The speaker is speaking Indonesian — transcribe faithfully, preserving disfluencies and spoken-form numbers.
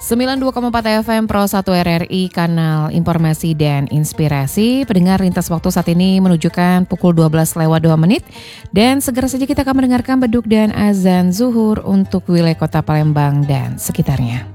sembilan puluh dua koma empat F M Pro satu R R I, kanal informasi dan inspirasi. Pendengar, lintas waktu saat ini menunjukkan pukul dua belas lewat dua menit. Dan segera saja kita akan mendengarkan beduk dan azan zuhur untuk wilayah kota Palembang dan sekitarnya.